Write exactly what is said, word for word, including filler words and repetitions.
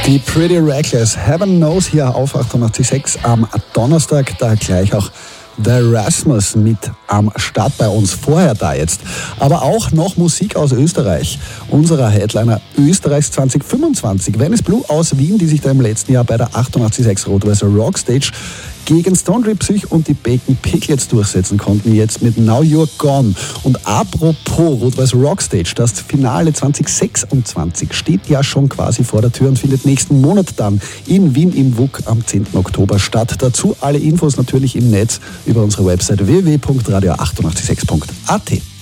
Die Pretty Reckless, Heaven Knows hier auf achtundachtzig Komma sechs am Donnerstag, da gleich auch The Rasmus mit am Start bei uns, vorher da jetzt. Aber auch noch Musik aus Österreich. Unserer Headliner Österreichs zwanzig fünfundzwanzig, Venice Blue aus Wien, die sich da im letzten Jahr bei der achtundachtzig Komma sechs Rot-Weiß Rockstage gegen Stone Drip Psych und die Bacon Picklets durchsetzen konnten, jetzt mit Now You're Gone. Und apropos Rot-Weiß Rockstage, das Finale zwanzig sechsundzwanzig steht ja schon quasi vor der Tür und findet nächsten Monat dann in Wien im W U K am zehnten Oktober statt. Dazu alle Infos natürlich im Netz über unsere Website w w w punkt radio achtundachtzig Komma sechs punkt a t.